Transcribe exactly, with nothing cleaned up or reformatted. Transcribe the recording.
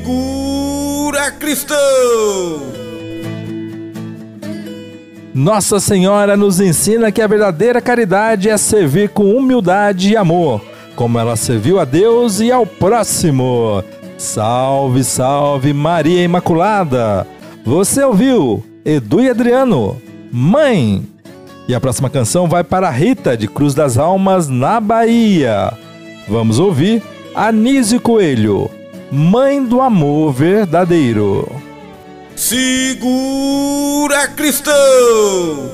Segura Cristão! Nossa Senhora nos ensina que a verdadeira caridade é servir com humildade e amor, como ela serviu a Deus e ao próximo. Salve, salve Maria Imaculada! Você ouviu Edu e Adriano, Mãe. E a próxima canção vai para Rita, de Cruz das Almas, na Bahia. Vamos ouvir Anísio Coelho, Mãe do Amor Verdadeiro. Segura Cristão!